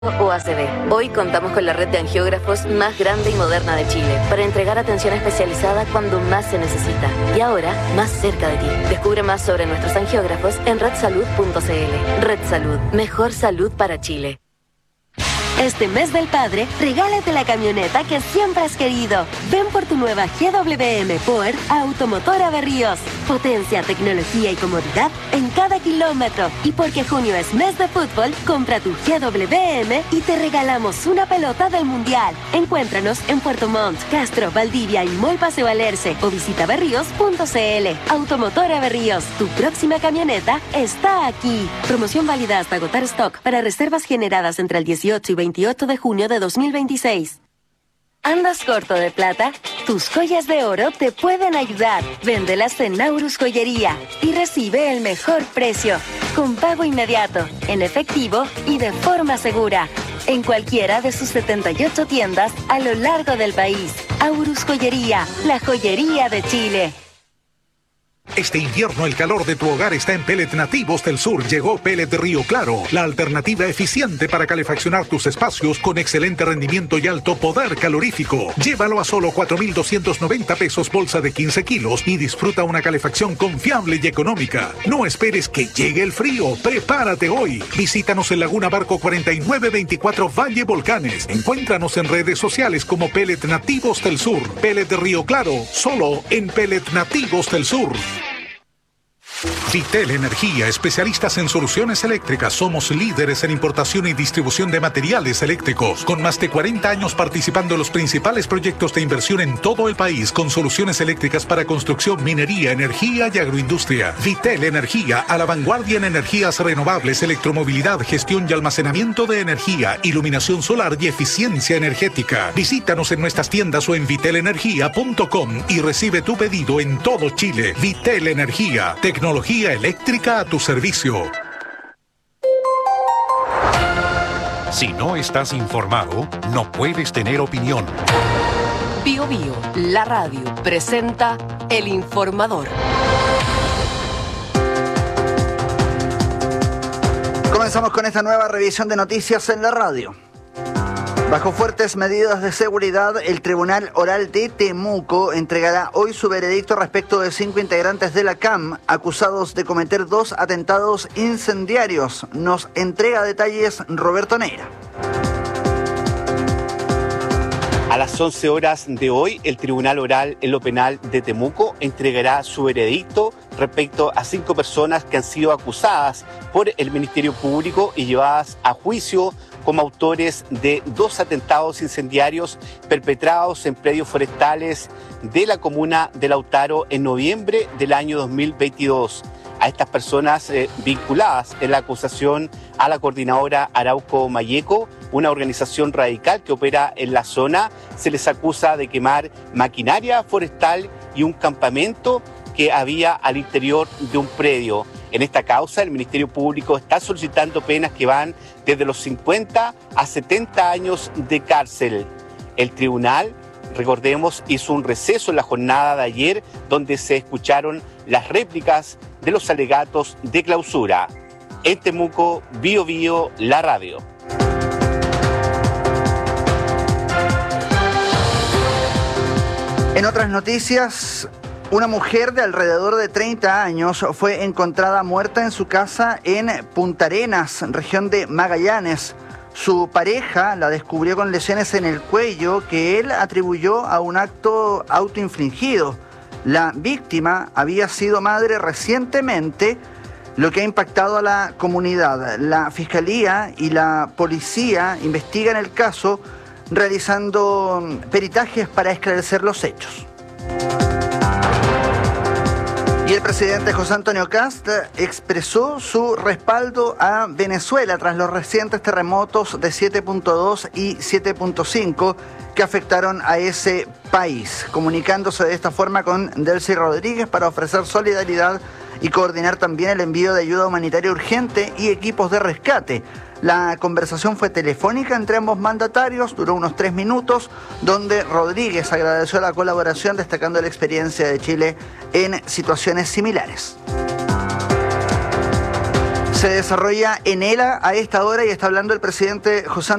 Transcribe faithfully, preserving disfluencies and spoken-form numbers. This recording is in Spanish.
O A C V. Hoy contamos con la red de angiógrafos más grande y moderna de Chile para entregar atención especializada cuando más se necesita y ahora más cerca de ti. Descubre más sobre nuestros angiógrafos en red salud punto c l. Red Salud, mejor salud para Chile. Este mes del padre, regálate la camioneta que siempre has querido. Ven por tu nueva G W M Power a Automotora Berríos. Potencia, tecnología y comodidad en cada kilómetro. Y porque junio es mes de fútbol, compra tu G W M y te regalamos una pelota del Mundial. Encuéntranos en Puerto Montt, Castro, Valdivia y Mall Paseo Alerce o visita berríos punto c l. Automotora Berríos, tu próxima camioneta está aquí. Promoción válida hasta agotar stock para reservas generadas entre el dieciocho y veintiocho de junio de dos mil veintiséis. ¿Andas corto de plata? Tus joyas de oro te pueden ayudar. Véndelas en Naurus Joyería y recibe el mejor precio, con pago inmediato, en efectivo y de forma segura, en cualquiera de sus setenta y ocho tiendas a lo largo del país. Aurus Joyería, la joyería de Chile. Este invierno el calor de tu hogar está en Pellet Nativos del Sur. Llegó Pellet Río Claro, la alternativa eficiente para calefaccionar tus espacios con excelente rendimiento y alto poder calorífico. Llévalo a solo cuatro mil doscientos noventa pesos bolsa de quince kilos y disfruta una calefacción confiable y económica. No esperes que llegue el frío, prepárate hoy. Visítanos en Laguna Barco cuarenta y nueve veinticuatro Valle Volcanes. Encuéntranos en redes sociales como Pellet Nativos del Sur. Pellet Río Claro, solo en Pellet Nativos del Sur. Vitel Energía, especialistas en soluciones eléctricas. Somos líderes en importación y distribución de materiales eléctricos, con más de cuarenta años participando en los principales proyectos de inversión en todo el país, con soluciones eléctricas para construcción, minería, energía y agroindustria. Vitel Energía, a la vanguardia en energías renovables, electromovilidad, gestión y almacenamiento de energía, iluminación solar y eficiencia energética. Visítanos en nuestras tiendas o en vitel energía punto com y recibe tu pedido en todo Chile. Vitel Energía, tecnología eléctrica a tu servicio. Si no estás informado, no puedes tener opinión. Bio Bio, la radio, presenta El Informador. Comenzamos con esta nueva revisión de noticias en la radio. Bajo fuertes medidas de seguridad, el Tribunal Oral de Temuco entregará hoy su veredicto respecto de cinco integrantes de la C A M acusados de cometer dos atentados incendiarios. Nos entrega detalles Roberto Neira. A las once horas de hoy, el Tribunal Oral en lo Penal de Temuco entregará su veredicto respecto a cinco personas que han sido acusadas por el Ministerio Público y llevadas a juicio como autores de dos atentados incendiarios perpetrados en predios forestales de la comuna de Lautaro en noviembre del año dos mil veintidós. A estas personas eh, vinculadas en la acusación a la coordinadora Arauco Mayeco, una organización radical que opera en la zona, se les acusa de quemar maquinaria forestal y un campamento que había al interior de un predio. En esta causa, el Ministerio Público está solicitando penas que van desde los cincuenta a setenta años de cárcel. El tribunal, recordemos, hizo un receso en la jornada de ayer, donde se escucharon las réplicas de los alegatos de clausura. En Temuco, Bio Bio, la radio. En otras noticias, una mujer de alrededor de treinta años fue encontrada muerta en su casa en Punta Arenas, región de Magallanes. Su pareja la descubrió con lesiones en el cuello que él atribuyó a un acto autoinfligido. La víctima había sido madre recientemente, lo que ha impactado a la comunidad. La Fiscalía y la Policía investigan el caso, realizando peritajes para esclarecer los hechos. Y el presidente José Antonio Kast expresó su respaldo a Venezuela tras los recientes terremotos de siete punto dos y siete punto cinco que afectaron a ese país, comunicándose de esta forma con Delcy Rodríguez para ofrecer solidaridad y coordinar también el envío de ayuda humanitaria urgente y equipos de rescate. La conversación fue telefónica entre ambos mandatarios, duró unos tres minutos, donde Rodríguez agradeció la colaboración, destacando la experiencia de Chile en situaciones similares. Se desarrolla en ELA a esta hora y está hablando el presidente José